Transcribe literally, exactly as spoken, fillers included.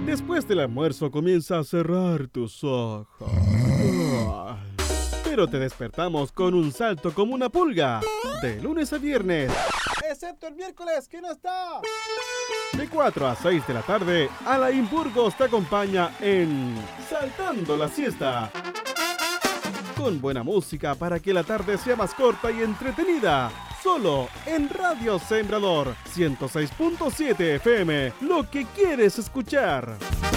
Después del almuerzo comienza a cerrar tus ojos. Pero te despertamos con un salto como una pulga. De lunes a viernes. Excepto el miércoles, que no está. De cuatro a seis de la tarde, Alain Burgos te acompaña en Saltando la Siesta. Con buena música para que la tarde sea más corta y entretenida. Solo en Radio Sembrador ciento seis punto siete F M. Lo que quieres escuchar.